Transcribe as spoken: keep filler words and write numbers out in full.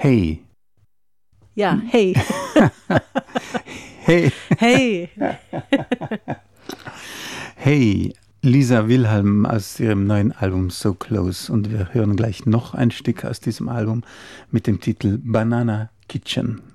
Hey. Ja, hey. Hey. Hey. Hey, Lisa Wilhelm aus ihrem neuen Album So Close. Und wir hören gleich noch ein Stück aus diesem Album mit dem Titel Banana Kitchen.